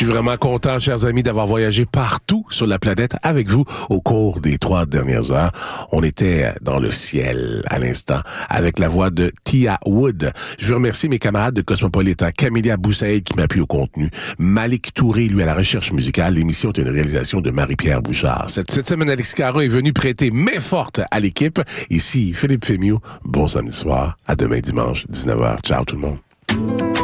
suis vraiment content, chers amis, d'avoir voyagé partout sur la planète avec vous au cours des 3 dernières heures. On était dans le ciel à l'instant avec la voix de Tia Wood. Je veux remercier mes camarades de Cosmopolitan, Camélia Boussaïd qui m'appuie au contenu, Malik Touré, lui, à la recherche musicale. L'émission est une réalisation de Marie-Pierre Bouchard. Cette semaine, Alex Caron est venu prêter main forte à l'équipe. Ici, Philippe Fémieux. Bon samedi soir. À demain dimanche, 19h. Ciao tout le monde.